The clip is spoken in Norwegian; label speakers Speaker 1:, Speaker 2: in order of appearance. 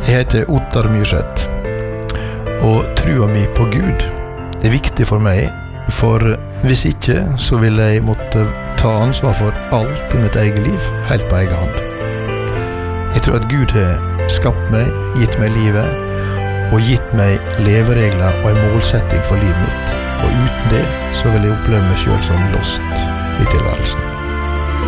Speaker 1: Jeg heter Ottar Myrseth, og trua mi på Gud er viktig for meg, for hvis ikke så vil jeg måtte ta ansvar for alt i mitt eget liv, helt på egen hånd. Jeg tror at Gud har skapt meg, gitt meg livet, og gitt meg leveregler og en målsetting for livet mitt. Og uten det så vil jeg oppleve meg selv som lost i tilværelsen.